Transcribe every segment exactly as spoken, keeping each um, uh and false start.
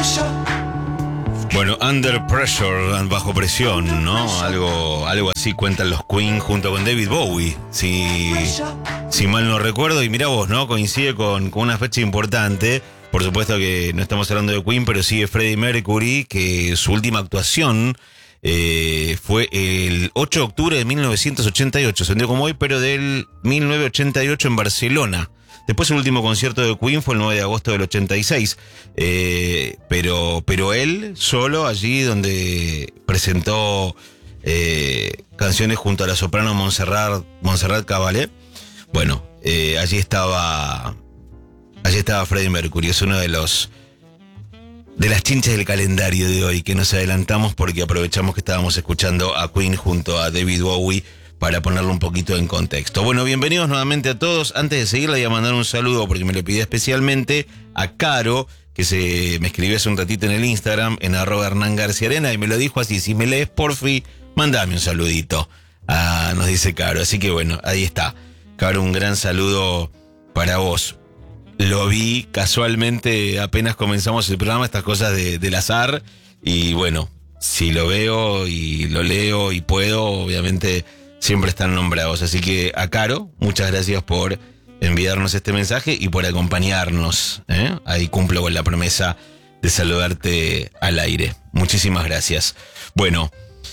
Bueno, Under Pressure, bajo presión, ¿no? Algo, algo así cuentan los Queen junto con David Bowie, si, si mal no recuerdo. Y mirá vos, ¿no? Coincide con, con una fecha importante. Por supuesto que no estamos hablando de Queen, pero sí de Freddie Mercury, que su última actuación eh, fue el ocho de octubre de mil novecientos ochenta y ocho, se vendió como hoy, pero del mil novecientos ochenta y ocho en Barcelona. Después el último concierto de Queen fue el nueve de agosto del ochenta y seis, eh, pero, pero él solo allí donde presentó eh, canciones junto a la soprano Montserrat, Montserrat Caballé. Bueno, eh, allí estaba allí estaba Freddie Mercury. Es uno de los de las chinchas del calendario de hoy que nos adelantamos porque aprovechamos que estábamos escuchando a Queen junto a David Bowie para ponerlo un poquito en contexto. Bueno, bienvenidos nuevamente a todos. Antes de seguir, le voy a mandar un saludo porque me lo pidió especialmente a Caro, que se me escribió hace un ratito en el Instagram, en arroba Hernán García Arena, y me lo dijo así: si me lees, porfi, mandame un saludito. Ah, nos dice Caro. Así que bueno, ahí está. Caro, un gran saludo para vos. Lo vi casualmente apenas comenzamos el programa, estas cosas de, del azar, y bueno, si lo veo y lo leo y puedo, obviamente siempre están nombrados. Así que a Caro, muchas gracias por enviarnos este mensaje y por acompañarnos, ¿eh? Ahí cumplo con la promesa de saludarte al aire. Muchísimas gracias. Bueno,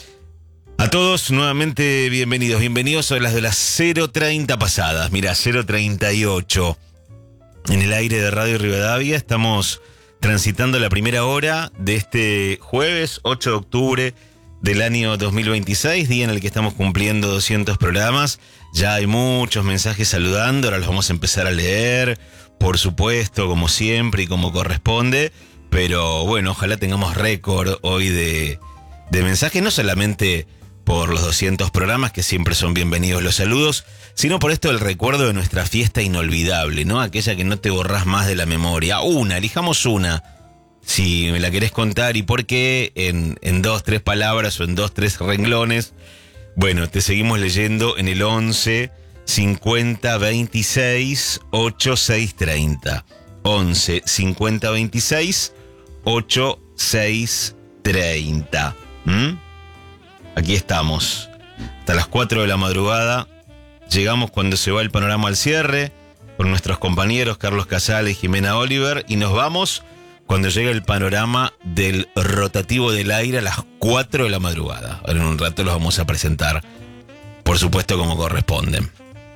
a todos nuevamente bienvenidos. Bienvenidos a las de las cero treinta pasadas. Mira, cero treinta y ocho. En el aire de Radio Rivadavia estamos transitando la primera hora de este jueves ocho de octubre del año dos mil veintiséis, día en el que estamos cumpliendo doscientos programas. Ya hay muchos mensajes saludando, ahora los vamos a empezar a leer, por supuesto, como siempre y como corresponde. Pero bueno, ojalá tengamos récord hoy de, de mensajes, no solamente por los doscientos programas, que siempre son bienvenidos los saludos, sino por esto el recuerdo de nuestra fiesta inolvidable, ¿no? Aquella que no te borrás más de la memoria. Una, elijamos una. Si me la querés contar y por qué, en, en dos, tres palabras o en dos, tres renglones, bueno, te seguimos leyendo en el once cincuenta veintiséis ochenta y seis treinta. once cincuenta veintiséis ochenta y seis treinta. ¿Mm? Aquí estamos, hasta las cuatro de la madrugada. Llegamos cuando se va el panorama al cierre, con nuestros compañeros Carlos Casale y Jimena Oliver, y nos vamos cuando llega el panorama del rotativo del aire a las cuatro de la madrugada. Ahora en un rato los vamos a presentar, por supuesto, como corresponden.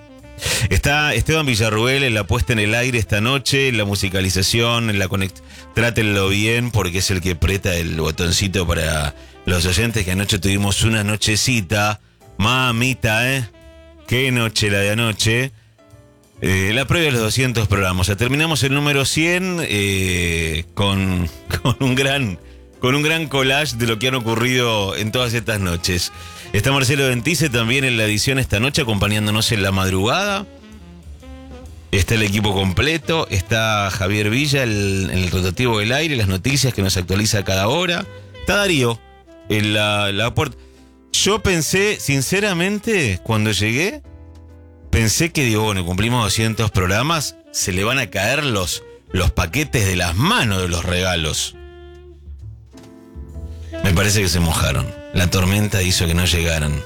Está Esteban Villarruel en la puesta en el aire esta noche, en la musicalización, en la conect... Trátenlo bien porque es el que aprieta el botoncito para los oyentes, que anoche tuvimos una nochecita. Mamita, ¿eh? Qué noche la de anoche. Eh, la previa de los doscientos programas. O sea, terminamos el número cien eh, con, con, un gran, con un gran collage de lo que han ocurrido en todas estas noches. Está Marcelo Ventice también en la edición esta noche, acompañándonos en la madrugada. Está el equipo completo. Está Javier Villa el, en el rotativo del aire, las noticias que nos actualiza cada hora. Está Darío en la, la puerta. Yo pensé, sinceramente, cuando llegué, pensé que, digo, bueno, cumplimos doscientos programas, se le van a caer los, los paquetes de las manos de los regalos. Me parece que se mojaron. La tormenta hizo que no llegaran.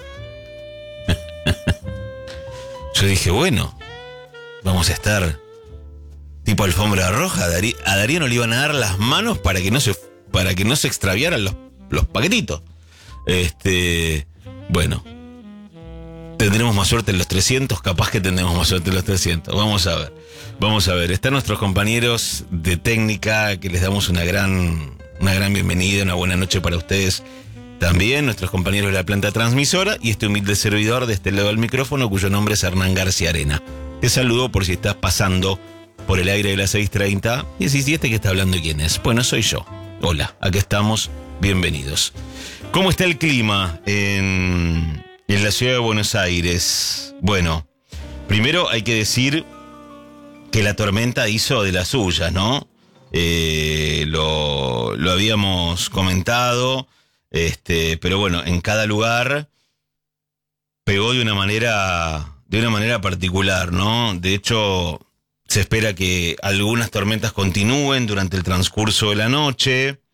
Yo dije, bueno, vamos a estar tipo alfombra roja. A Darío, a Darío no le iban a dar las manos para que no se, para que no se extraviaran los, los paquetitos. Este, bueno, tendremos más suerte en los trescientos, capaz que tendremos más suerte en los trescientos. Vamos a ver, vamos a ver. Están nuestros compañeros de técnica, que les damos una gran, una gran bienvenida, una buena noche para ustedes también. Nuestros compañeros de la planta transmisora y este humilde servidor de este lado del micrófono, cuyo nombre es Hernán García Arena. Te saludo por si estás pasando por el aire de las seis treinta y decís, ¿y este que está hablando quién es? Bueno, soy yo. Hola, aquí estamos, bienvenidos. ¿Cómo está el clima en, en la ciudad de Buenos Aires? Bueno, primero hay que decir que la tormenta hizo de las suyas, ¿no? Eh, lo, lo habíamos comentado, este, pero bueno, en cada lugar pegó de una manera, de una manera particular, ¿no? De hecho, se espera que algunas tormentas continúen durante el transcurso de la noche.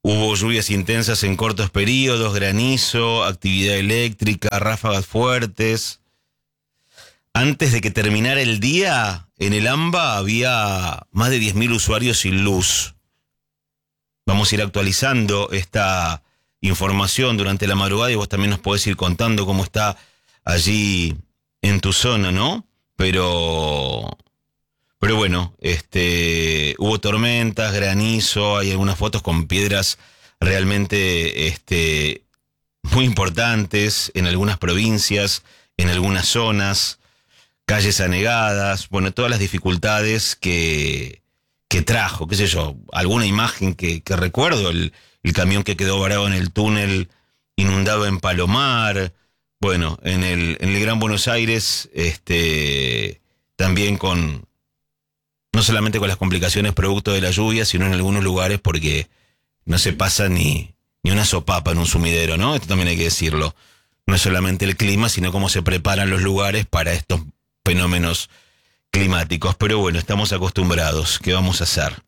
Hubo lluvias intensas en cortos periodos, granizo, actividad eléctrica, ráfagas fuertes. Antes de que terminara el día, en el AMBA había más de diez mil usuarios sin luz. Vamos a ir actualizando esta información durante la madrugada y vos también nos podés ir contando cómo está allí en tu zona, ¿no? Pero, pero bueno, este, hubo tormentas, granizo, hay algunas fotos con piedras realmente este, muy importantes en algunas provincias, en algunas zonas. Calles anegadas, bueno, todas las dificultades que, que trajo, qué sé yo, alguna imagen que, que recuerdo, el, el camión que quedó varado en el túnel, inundado en Palomar, bueno, en el, en el Gran Buenos Aires, este, también con, no solamente con las complicaciones producto de la lluvia, sino en algunos lugares porque no se pasa ni, ni una sopapa en un sumidero, ¿no? Esto también hay que decirlo. No es solamente el clima, sino cómo se preparan los lugares para estos fenómenos climáticos. Pero bueno, estamos acostumbrados. ¿Qué vamos a hacer?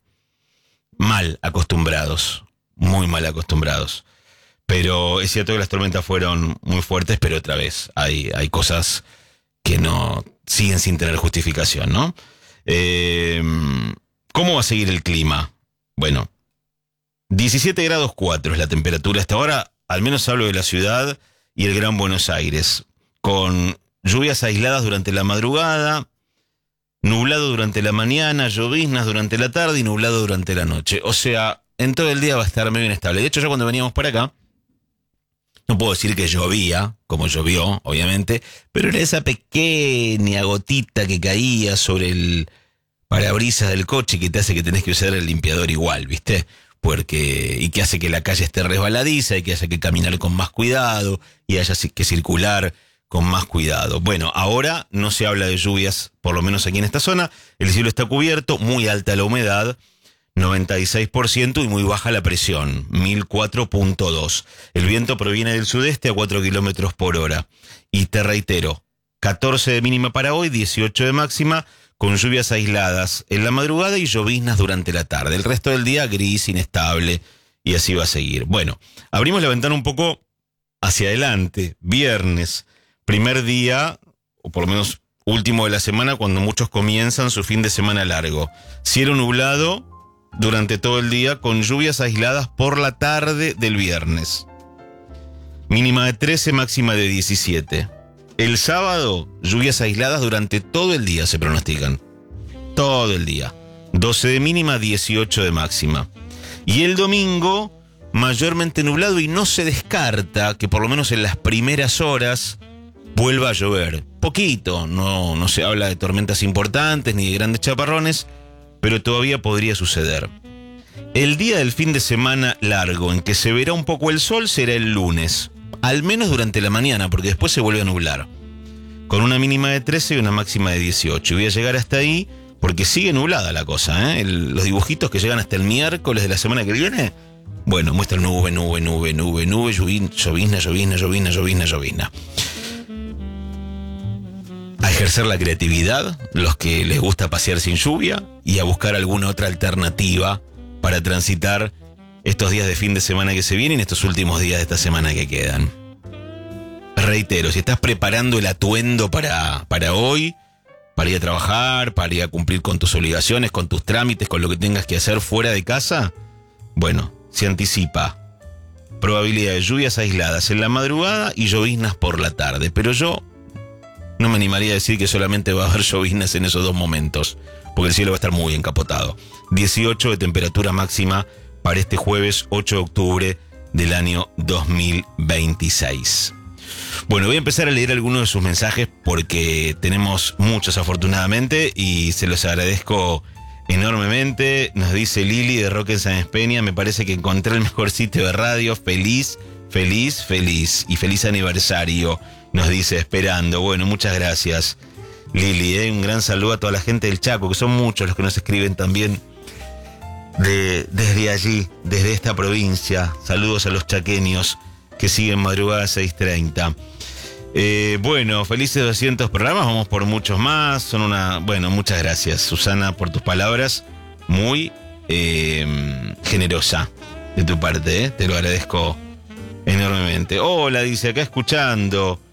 Mal acostumbrados. Muy mal acostumbrados. Pero es cierto que las tormentas fueron muy fuertes, pero otra vez hay, hay cosas que no siguen sin tener justificación, ¿no? Eh, ¿Cómo va a seguir el clima? Bueno, diecisiete grados cuatro es la temperatura hasta ahora, al menos hablo de la ciudad y el Gran Buenos Aires, con lluvias aisladas durante la madrugada, nublado durante la mañana, lloviznas durante la tarde y nublado durante la noche. O sea, en todo el día va a estar medio inestable. De hecho, ya cuando veníamos para acá, no puedo decir que llovía, como llovió, obviamente, pero era esa pequeña gotita que caía sobre el parabrisas del coche que te hace que tenés que usar el limpiador igual, ¿viste? Porque, y que hace que la calle esté resbaladiza y que hace que caminar con más cuidado y haya que circular con más cuidado. Bueno, ahora no se habla de lluvias, por lo menos aquí en esta zona. El cielo está cubierto, muy alta la humedad, noventa y seis por ciento y muy baja la presión, mil cuatro punto dos. El viento proviene del sudeste a cuatro kilómetros por hora. Y te reitero, catorce de mínima para hoy, dieciocho de máxima, con lluvias aisladas en la madrugada y lloviznas durante la tarde. El resto del día gris, inestable, y así va a seguir. Bueno, abrimos la ventana un poco hacia adelante. Viernes, primer día, o por lo menos último de la semana, cuando muchos comienzan su fin de semana largo. Cielo nublado durante todo el día, con lluvias aisladas por la tarde del viernes. Mínima de trece, máxima de diecisiete. El sábado, lluvias aisladas durante todo el día se pronostican. Todo el día. doce de mínima, dieciocho de máxima. Y el domingo, mayormente nublado y no se descarta que por lo menos en las primeras horas vuelva a llover. Poquito, no, no se habla de tormentas importantes ni de grandes chaparrones, pero todavía podría suceder. El día del fin de semana largo en que se verá un poco el sol será el lunes. Al menos durante la mañana, porque después se vuelve a nublar. Con una mínima de trece y una máxima de dieciocho. Y voy a llegar hasta ahí porque sigue nublada la cosa, ¿eh? El, los dibujitos que llegan hasta el miércoles de la semana que viene, bueno, muestran nube, nube, nube, nube, nube, llovizna, llovizna, llovizna, llovizna, llovizna. A ejercer la creatividad, los que les gusta pasear sin lluvia, y a buscar alguna otra alternativa para transitar estos días de fin de semana que se vienen, estos últimos días de esta semana que quedan. Reitero, si estás preparando el atuendo para, para hoy, para ir a trabajar, para ir a cumplir con tus obligaciones, con tus trámites, con lo que tengas que hacer fuera de casa, bueno, se anticipa probabilidad de lluvias aisladas en la madrugada y lloviznas por la tarde. Pero yo no me animaría a decir que solamente va a haber lloviznas en esos dos momentos, porque el cielo va a estar muy encapotado. dieciocho de temperatura máxima para este jueves ocho de octubre del año dos mil veintiséis. Bueno, voy a empezar a leer algunos de sus mensajes porque tenemos muchos afortunadamente y se los agradezco enormemente. Nos dice Lili de Roque en Sáenz Peña: me parece que encontré el mejor sitio de radio. Feliz, feliz, feliz y feliz aniversario, nos dice esperando. Bueno, muchas gracias Lili, ¿eh? Un gran saludo a toda la gente del Chaco, que son muchos los que nos escriben también de, desde allí, desde esta provincia. Saludos a los chaqueños que siguen madrugada seis treinta. Eh, bueno, felices doscientos programas, vamos por muchos más. Son una, bueno, muchas gracias Susana por tus palabras, muy eh, generosa. de tu parte, ¿eh? Te lo agradezco enormemente. Hola, dice acá escuchando.